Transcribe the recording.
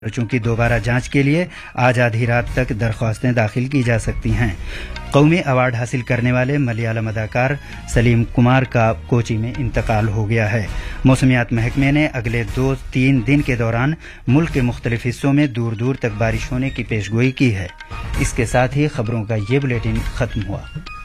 पर्चों की दोबारा जांच के लिए आज आधी रात तक दरख्वास्तें दाखिल की जा सकती हैं। कौमी अवार्ड हासिल करने वाले मलयालम अदाकार सलीम कुमार का कोची में इंतकाल हो गया है। मौसमियात महकमे ने अगले 2-3 दिन के दौरान मुल्क के मुख्तलिफ हिस्सों में दूर दूर तक बारिश होने की पेशगोई की है। इसके साथ ही खबरों का ये बुलेटिन खत्म हुआ।